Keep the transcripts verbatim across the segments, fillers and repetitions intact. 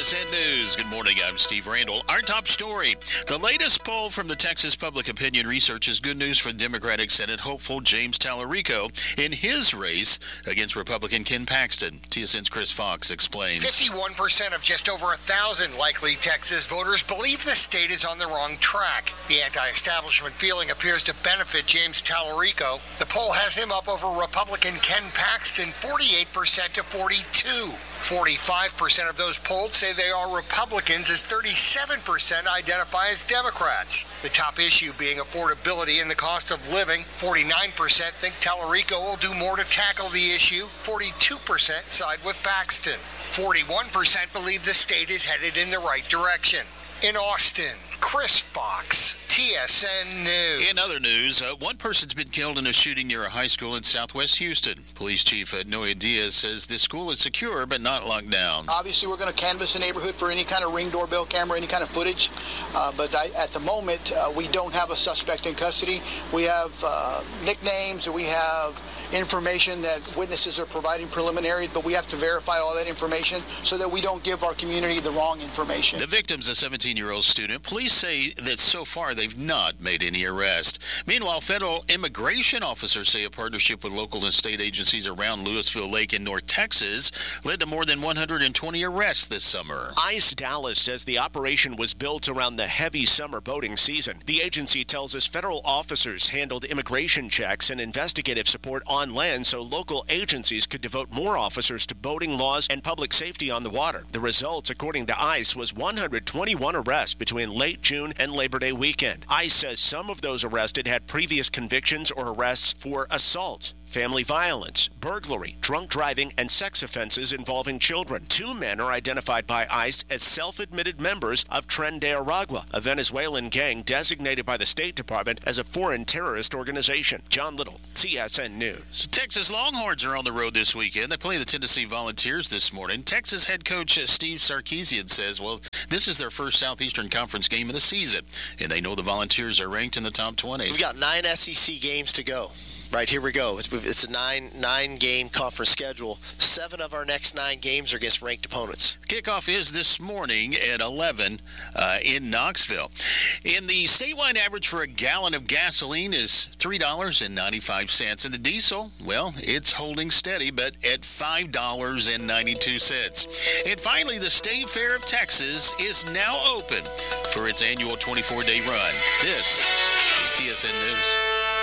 S N News. Good morning. I'm Steve Randall. Our top story. The latest poll from the Texas Public Opinion Research is good news for Democratic Senate hopeful James Tallarico in his race against Republican Ken Paxton. T S N's Chris Fox explains. fifty-one percent of just over a thousand likely Texas voters believe the state is on the wrong track. The anti-establishment feeling appears to benefit James Tallarico. The poll has him up over Republican Ken Paxton, forty-eight percent to forty-two. forty-five percent of those polled say they are Republicans, as thirty-seven percent identify as Democrats. The top issue being affordability and the cost of living. forty-nine percent think Tallarico will do more to tackle the issue. forty-two percent side with Paxton. forty-one percent believe the state is headed in the right direction. In Austin, Chris Fox, T S N News. In other news, uh, one person's been killed in a shooting near a high school in southwest Houston. Police Chief uh, Noe Diaz says this school is secure but not locked down. Obviously, we're going to canvass the neighborhood for any kind of Ring doorbell camera, any kind of footage. Uh, but I, at the moment, uh, we don't have a suspect in custody. We have uh, nicknames, and we have information that witnesses are providing preliminary, but we have to verify all that information so that we don't give our community the wrong information. The victim's a seventeen-year-old student. Police say that so far they've not made any arrest. Meanwhile, federal immigration officers say a partnership with local and state agencies around Lewisville Lake in North Texas led to more than one hundred twenty arrests this summer. ICE Dallas says the operation was built around the heavy summer boating season. The agency tells us federal officers handled immigration checks and investigative support on land so local agencies could devote more officers to boating laws and public safety on the water. The results, according to ICE, was one hundred twenty-one arrests between late June and Labor Day weekend. ICE says some of those arrested had previous convictions or arrests for assault, family violence, burglary, drunk driving, and sex offenses involving children. Two men are identified by ICE as self-admitted members of Tren de Aragua, a Venezuelan gang designated by the State Department as a foreign terrorist organization. John Little, T S N News. Texas Longhorns are on the road this weekend. They play the Tennessee Volunteers this morning. Texas head coach Steve Sarkisian says, well, this is their first Southeastern Conference game of the season, and they know the Volunteers are ranked in the top twenty. We've got nine S E C games to go. Right, here we go. It's, it's a nine, nine-game conference schedule. Seven of our next nine games are against ranked opponents. Kickoff is this morning at eleven uh, in Knoxville. And the statewide average for a gallon of gasoline is three dollars and ninety-five cents. And the diesel, well, it's holding steady, but at five dollars and ninety-two cents. And finally, the State Fair of Texas is now open for its annual twenty-four day run. This is T S N News.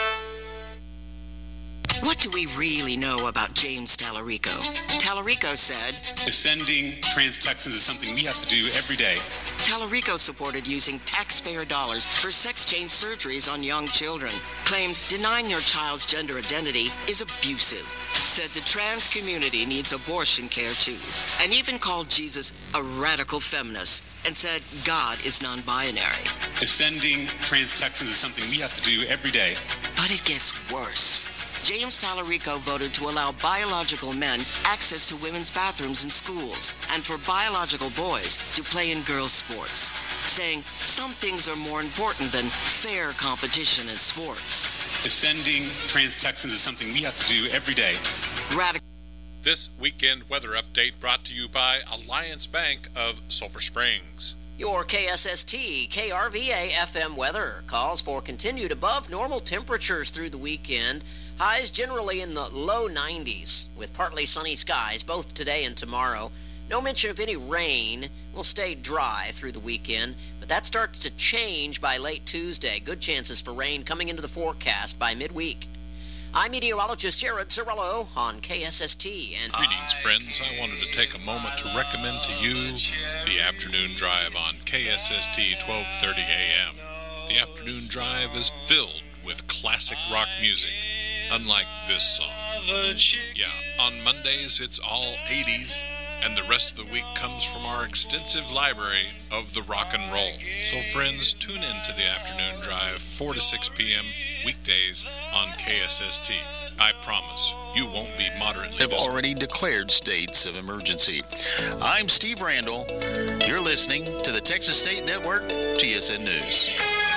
What do we really know about James Tallarico? Tallarico said, defending trans Texans is something we have to do every day. Tallarico supported using taxpayer dollars for sex change surgeries on young children. Claimed denying your child's gender identity is abusive. Said the trans community needs abortion care too. And even called Jesus a radical feminist. And said God is non-binary. Defending trans Texans is something we have to do every day. But it gets worse. James Tallarico voted to allow biological men access to women's bathrooms in schools and for biological boys to play in girls' sports, saying some things are more important than fair competition in sports. Defending trans Texans is something we have to do every day. Radical. This weekend weather update brought to you by Alliance Bank of Sulphur Springs. Your K S S T K R V A F M weather calls for continued above normal temperatures through the weekend. Highs generally in the low nineties with partly sunny skies both today and tomorrow. No mention of any rain. Will stay dry through the weekend, but that starts to change by late Tuesday. Good chances for rain coming into the forecast by midweek. I'm meteorologist Jared Cirillo on K S S T. And greetings, friends. I wanted to take a moment to recommend to you the afternoon drive on K S S T twelve thirty A M. The afternoon drive is filled with classic rock music, unlike this song. Yeah, on Mondays it's all eighties, and the rest of the week comes from our extensive library of the rock and roll. So friends, tune in to the afternoon drive, four to six p.m. weekdays on K S S T. I promise you won't be moderately have already declared states of emergency. I'm Steve Randall. You're listening to the Texas State Network, T S N News.